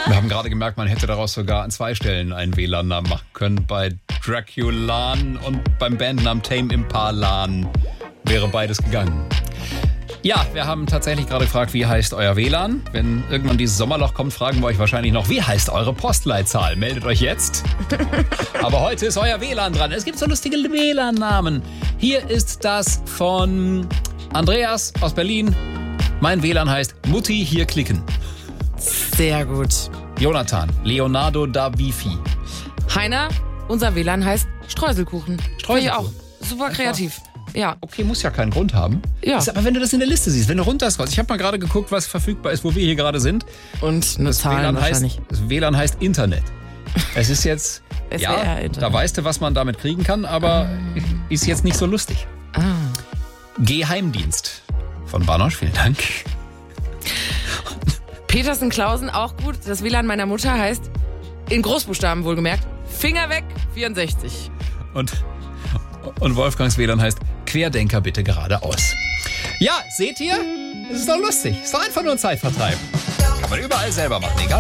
Wir haben gerade gemerkt, man hätte daraus sogar an 2 Stellen einen WLAN-Namen machen können. Bei Draculan und beim Bandnamen Tame Impalan wäre beides gegangen. Ja, wir haben tatsächlich gerade gefragt, wie heißt euer WLAN? Wenn irgendwann dieses Sommerloch kommt, fragen wir euch wahrscheinlich noch, wie heißt eure Postleitzahl? Meldet euch jetzt. Aber heute ist euer WLAN dran. Es gibt so lustige WLAN-Namen. Hier ist das von Andreas aus Berlin. Mein WLAN heißt Mutti, hier klicken. Sehr gut. Jonathan, Leonardo da Wifi. Heiner, unser WLAN heißt Streuselkuchen. Streuselkuchen. Finde ich auch super kreativ. Ja. Okay, muss ja keinen Grund haben. Ja. Aber wenn du das in der Liste siehst, wenn du runterscrollst. Ich habe mal gerade geguckt, was verfügbar ist, wo wir hier gerade sind. Und eine Zahl wahrscheinlich. Das WLAN heißt Internet. Es ist jetzt, Internet. Da weißt du, was man damit kriegen kann, aber ist jetzt nicht so lustig. Geheimdienst von Banosch, vielen Dank. Petersen-Klausen, auch gut. Das WLAN meiner Mutter heißt, in Großbuchstaben wohlgemerkt, Finger weg, 64. Und Wolfgangs WLAN heißt, Querdenker bitte geradeaus. Ja, seht ihr? Es ist doch lustig. Es ist doch einfach nur ein Zeitvertreib. Kann man überall selber machen, egal